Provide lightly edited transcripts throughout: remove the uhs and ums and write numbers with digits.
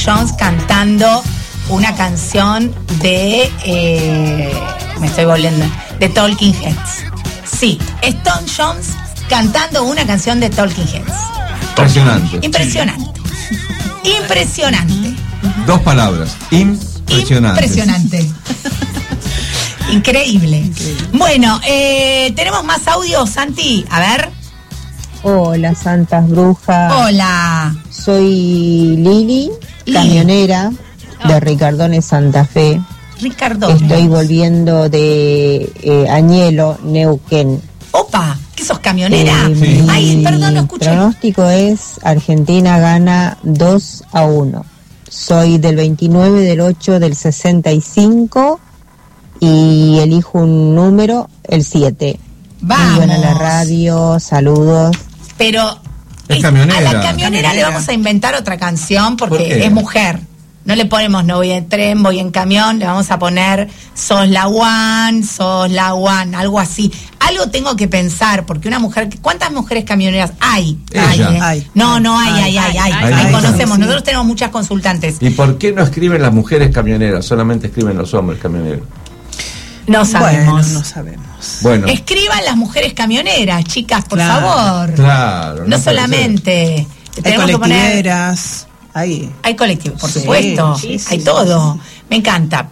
Jones cantando una canción de me estoy volviendo, de Talking Heads. Sí, Stone Jones cantando una canción de Talking Heads. Impresionante. Dos palabras, impresionante. Increíble. Bueno, tenemos más audio, Santi. A ver. Hola, Santas Brujas. Hola. Soy Lili, camionera de Ricardones, Santa Fe. Ricardones. Estoy volviendo de Añelo, Neuquén. Opa, ¿qué sos, camionera? Ay, perdón, no escuché. Mi pronóstico es Argentina gana 2-1. Soy del 29 del 8 del 65 y elijo un número, el 7. Vamos. Muy buena la radio, saludos. Pero es camionera. A la camionera le vamos a inventar otra canción porque es mujer. No le ponemos no voy en tren, voy en camión, le vamos a poner sos la one, algo así. Algo tengo que pensar, porque una mujer, ¿cuántas mujeres camioneras hay? Hay. No, hay, conocemos, nosotros tenemos muchas consultantes. ¿Y por qué no escriben las mujeres camioneras? Solamente escriben los hombres camioneros. No sabemos. No sabemos. Bueno. Escriban las mujeres camioneras, chicas, por favor. Claro. No solamente. Tenemos que poner. Hay colectivos, por supuesto. Sí, hay todo. Sí. Me encanta.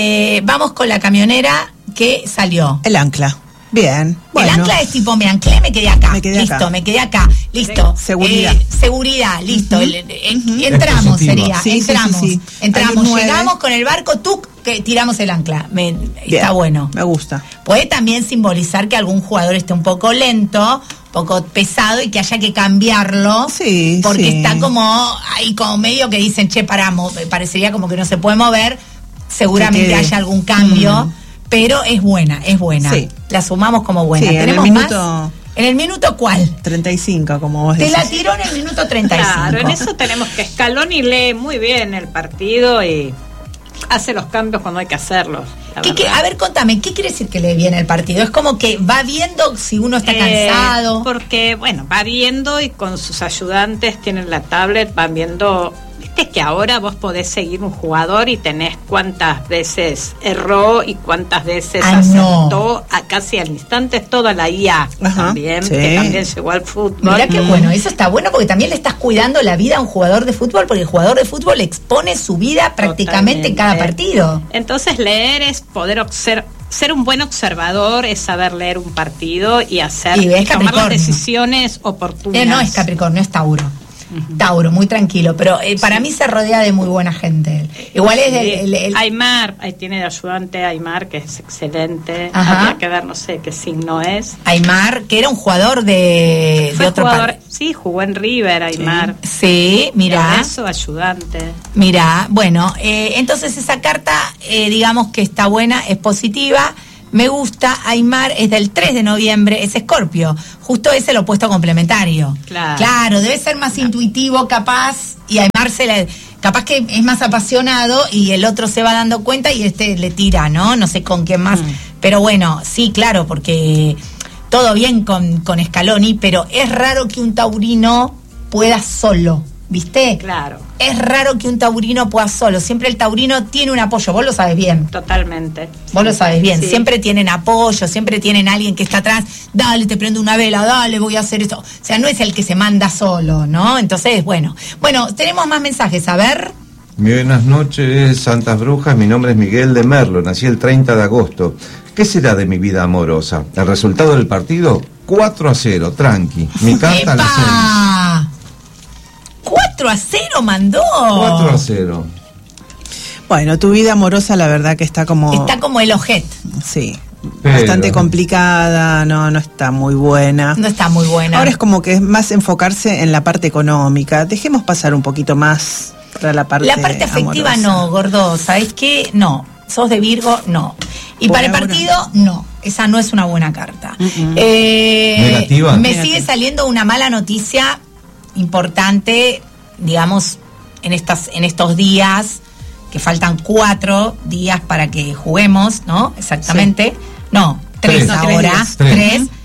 Vamos con la camionera que salió. El ancla. Bien. Bueno. El ancla es tipo, me anclé, me quedé acá. Me quedé acá. Listo. Seguridad, listo. Entramos, sería. Entramos. Llegamos con el barco, que tiramos el ancla. Está bueno. Me gusta. Puede también simbolizar que algún jugador esté un poco lento, un poco pesado y que haya que cambiarlo. Porque está como ahí como medio que dicen, paramos, parecería como que no se puede mover. Seguramente haya algún cambio. Pero es buena. Sí. La sumamos como buena. ¿Tenemos más? ¿En el minuto cuál? 35, como vos decís. Te la tiró en el minuto 35. Claro, en eso tenemos que Scaloni lee muy bien el partido y hace los cambios cuando hay que hacerlos. A ver, contame, ¿qué quiere decir que lee bien el partido? Es como que va viendo si uno está cansado. Porque, va viendo y con sus ayudantes tienen la tablet, van viendo. Viste que ahora vos podés seguir un jugador y tenés cuántas veces erró y cuántas veces acertó casi al instante. Es toda la IA también, que también llegó al fútbol. Mirá qué bueno, eso está bueno porque también le estás cuidando la vida a un jugador de fútbol, porque el jugador de fútbol expone su vida prácticamente en cada partido. Entonces leer es poder ser un buen observador, es saber leer un partido y tomar las decisiones oportunas. No es Capricornio, es Tauro. Tauro, muy tranquilo, pero para mí se rodea de muy buena gente. Igual es Aymar, ahí tiene de ayudante Aymar, que es excelente. Habría que ver, no sé qué signo es. Aymar, que era un jugador de otro país. Sí, jugó en River, Aymar. Sí, mira. Eso, ayudante. Mira, bueno, entonces esa carta, digamos que está buena, es positiva. Me gusta. Aymar es del 3 de noviembre, es Escorpio. Justo es el opuesto complementario. Claro, debe ser más intuitivo, capaz, y Aymar capaz que es más apasionado y el otro se va dando cuenta y le tira, ¿no? No sé con quién más. Pero bueno, sí, claro, porque todo bien con Scaloni, pero es raro que un taurino pueda solo, ¿viste? Claro. Es raro que un taurino pueda solo. Siempre el taurino tiene un apoyo. Vos lo sabes bien. Totalmente. Vos lo sabes bien. Sí. Siempre tienen apoyo, siempre tienen alguien que está atrás. Dale, te prendo una vela, dale, voy a hacer esto. O sea, no es el que se manda solo, ¿no? Entonces, bueno, tenemos más mensajes. A ver. Buenas noches, Santas Brujas. Mi nombre es Miguel de Merlo. Nací el 30 de agosto. ¿Qué será de mi vida amorosa? ¿El resultado del partido? 4-0, tranqui. Mi carta la sé. 4-0 mandó. 4-0. Bueno, tu vida amorosa la verdad que está como el ojete. Sí. Bastante complicada, no está muy buena. No está muy buena. Ahora es como que es más enfocarse en la parte económica. Dejemos pasar un poquito más para la parte afectiva amorosa. No, gordo, ¿sabés qué? No. ¿Sos de Virgo? No. Y para el partido, no. Esa no es una buena carta. Negativa. Me sigue saliendo una mala noticia importante, digamos, en estos días, que faltan 4 días para que juguemos, ¿no? Exactamente. Sí. No, 3 ahora. 3.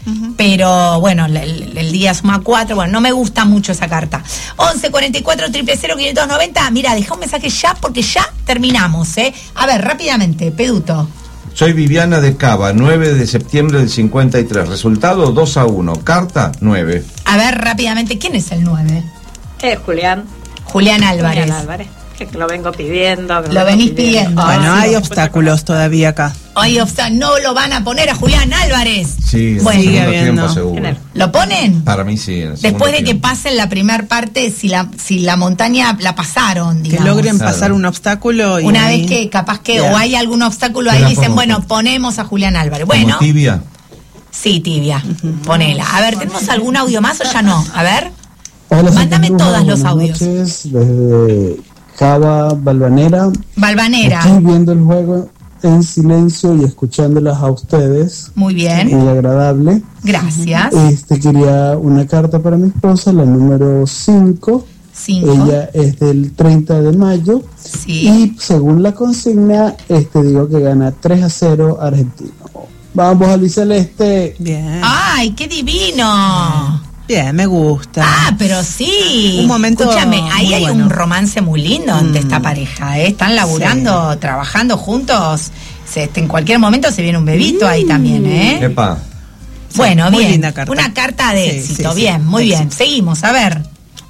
pero bueno, el día suma 4, bueno, no me gusta mucho esa carta. 11 44 000 590, mira, deja un mensaje ya porque ya terminamos, A ver, rápidamente, Peduto. Soy Viviana de Cava, 9 de septiembre del 53, resultado 2-1, carta 9. A ver, rápidamente, ¿quién es el 9? Julián Álvarez. Julián Álvarez, que lo vengo pidiendo. Lo venís pidiendo. Bueno, hay obstáculos todavía acá. No lo van a poner a Julián Álvarez. Sí, bueno, en el segundo tiempo seguro. ¿Lo ponen? Para mí sí. Después de que pasen la primera parte, si la montaña la pasaron, digamos. Que logren pasar un obstáculo. Y una vez que capaz que o hay algún obstáculo ahí, dicen, bueno, ponemos a Julián Álvarez. Bueno. Tibia. Sí, Tibia. Ponela. A ver, ¿tenemos algún audio más o ya no? A ver. Hola, mándame todos los audios. Buenas noches, desde Cava, Balvanera. Estoy viendo el juego en silencio y escuchándolas a ustedes. Muy bien. Muy agradable. Gracias. Quería una carta para mi esposa, la número 5. Ella es del 30 de mayo. Sí. Y según la consigna, digo que gana 3-0 Argentina. Vamos, albiceleste. Bien. ¡Ay, qué divino! Bien, me gusta. Pero sí. Un momento. Escúchame, ahí hay bueno. un romance muy lindo entre esta pareja, Están laburando, trabajando juntos. En cualquier momento se viene un bebito ahí también, Epa. Bueno, muy bien. linda carta. Una carta de éxito. Sí, bien, muy bien. Seguimos, a ver.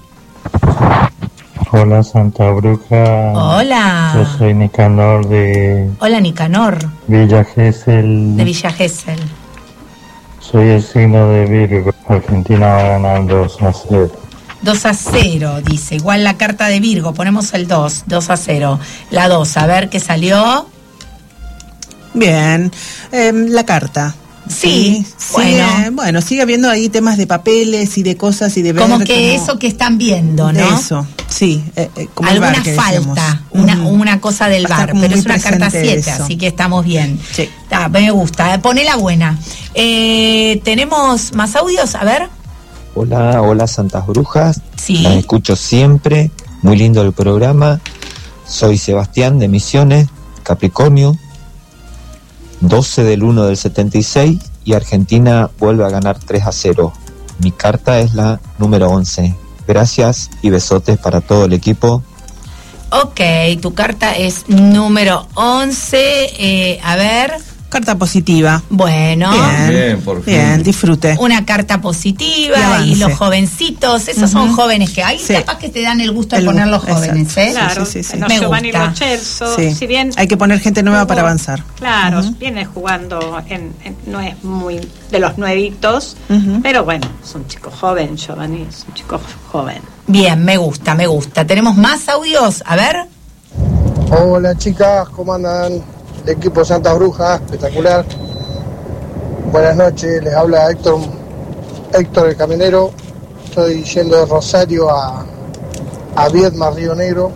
Hola, Santa Bruja. Hola. Yo soy Nicanor de Hola, Nicanor. Villa Gesell. De Villa Gesell. Soy el signo de Virgo. Argentina va a ganar 2-0. 2-0, dice. Igual la carta de Virgo. Ponemos el 2-0. La 2, a ver qué salió. Bien. La carta. Sí, sigue habiendo ahí temas de papeles y de cosas y de ver como que eso que están viendo, ¿no? Eso, sí. Como alguna el bar que falta, decíamos. una cosa del bar, pero es una carta 7, eso. así que estamos bien. Sí. Me gusta, poné la buena. ¿Tenemos más audios? A ver. Hola, Santas Brujas. Sí. Las escucho siempre, muy lindo el programa. Soy Sebastián de Misiones, Capricornio. 12 del 1 del 76 y Argentina vuelve a ganar 3-0. Mi carta es la número 11. Gracias y besotes para todo el equipo. Ok, tu carta es número 11. A ver. Carta positiva. Bueno. Bien, por fin. Bien, disfrute. Una carta positiva y los jovencitos, esos son jóvenes que hay, capaz que te dan el gusto de poner los jóvenes, Claro, sí. Me Giovanni gusta. Lo Celso, Sí. si bien hay que poner gente nueva para avanzar. Claro, viene jugando no es muy de los nuevitos, pero bueno, es un chico joven, Giovanni, es un chico joven. Bien, me gusta. ¿Tenemos más audios? A ver. Hola chicas, ¿cómo andan? El equipo Santa Bruja, espectacular. Buenas noches, les habla Héctor el Camionero. Estoy yendo de Rosario a Viedma, Río Negro.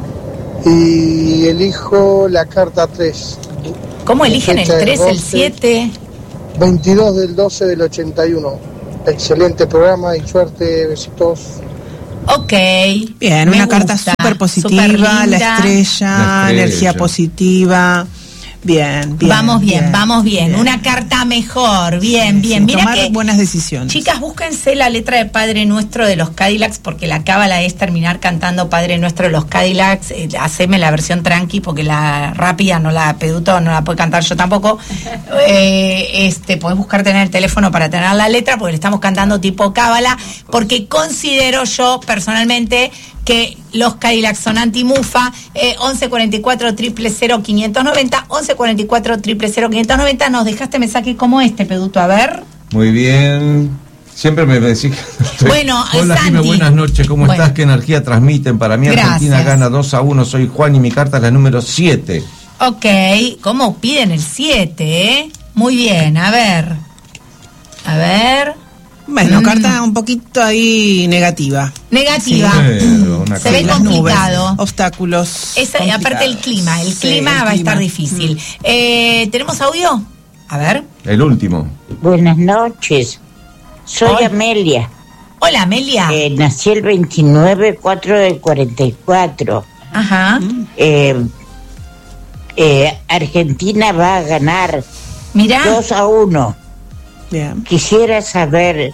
Y elijo la carta 3. ¿Cómo eligen el 3, el 7? 22 del 12 del 81. Excelente programa y suerte, besitos. Ok. Bien, una carta súper positiva, la estrella, energía positiva. Bien. Vamos bien. Una carta mejor. Bien. Mira tomar que buenas decisiones. Chicas, búsquense la letra de Padre Nuestro de los Cadillacs, porque la cábala es terminar cantando Padre Nuestro de los Cadillacs. Haceme la versión tranqui, porque la rápida Peduto no la puede cantar, yo tampoco. Podés buscarte en el teléfono para tener la letra, porque le estamos cantando tipo cábala, porque considero yo personalmente que los Cadillacs son anti-mufa. 11 44 000 590, 11 44 000 590. Nos dejaste mensaje como Peduto, a ver. Muy bien. Siempre me decís. Bueno, hola, Santi. Jimé, buenas noches. ¿Cómo estás? ¿Qué energía transmiten? Para mí Argentina gana 2-1. Soy Juan y mi carta es la número 7. Ok, ¿cómo piden el 7? Muy bien, a ver. Bueno, carta un poquito ahí negativa. Negativa. Se ve complicado. Nubes, obstáculos. Aparte el clima va a estar difícil. ¿Tenemos audio? A ver. El último. Buenas noches. Soy Amelia. Hola, Amelia. Nací el 29/4 del 44. Ajá. Argentina va a ganar. Mirá. 2-1. Bien. Quisiera saber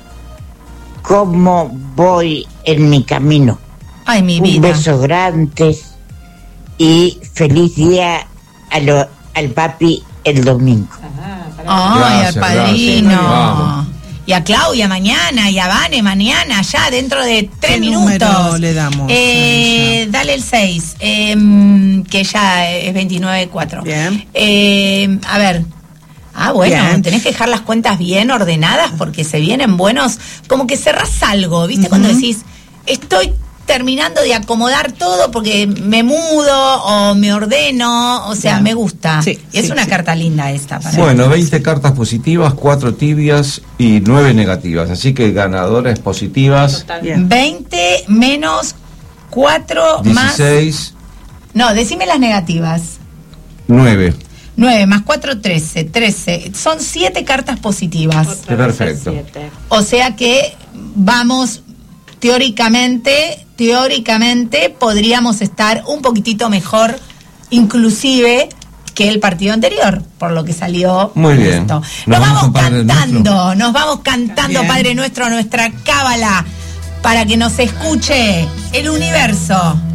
cómo voy en mi camino. Ay, mi vida. Un beso grande y feliz día al papi el domingo. Ay, al padrino. Y a Claudia mañana, y a Vane mañana, ya dentro de 3 minutos. Le damos? Dale el 6, que ya es 29.4. Bien. A ver. Bueno, bien. Tenés que dejar las cuentas bien ordenadas porque se vienen buenos, como que cerrás algo, ¿viste? Cuando decís, estoy terminando de acomodar todo porque me mudo o me ordeno, o sea, me gusta. Sí, y es una carta linda esta. Bueno, 20 cartas positivas, 4 tibias y 9 negativas, así que ganadoras positivas. 20 menos 4 16, más... No, decime las negativas. 9. 9 más 4, 13. 13. Son 7 cartas positivas. Perfecto. O sea que vamos, teóricamente podríamos estar un poquitito mejor, inclusive, que el partido anterior, por lo que salió. Muy bien. Esto. Nos vamos cantando, Padre Nuestro, nuestra cábala, para que nos escuche el universo.